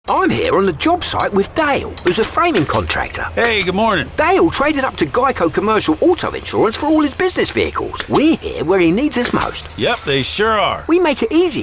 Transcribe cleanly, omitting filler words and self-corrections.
I'm here on the job site with Dale, who's a framing contractor. Hey, good morning. Dale traded up to Geico Commercial Auto Insurance for all his business vehicles. We're here where he needs us most. Yep, they sure are. We make it easy